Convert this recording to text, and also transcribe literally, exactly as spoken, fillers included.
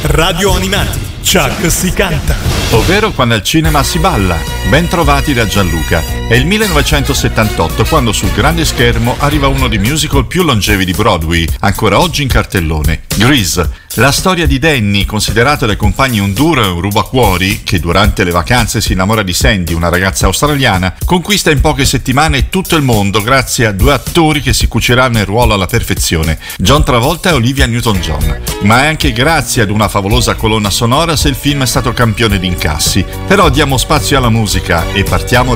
Radio Animati, Chuck si canta. Ovvero quando al cinema si balla. Ben trovati da Gianluca. È il millenovecentosettantotto quando sul grande schermo arriva uno dei musical più longevi di Broadway, ancora oggi in cartellone, Grease. La storia di Danny, considerato dai compagni un duro e un rubacuori, che durante le vacanze si innamora di Sandy, una ragazza australiana, conquista in poche settimane tutto il mondo grazie a due attori che si cuciranno il ruolo alla perfezione, John Travolta e Olivia Newton-John. Ma è anche grazie ad una favolosa colonna sonora se il film è stato campione di incassi. Però diamo spazio alla musica e partiamo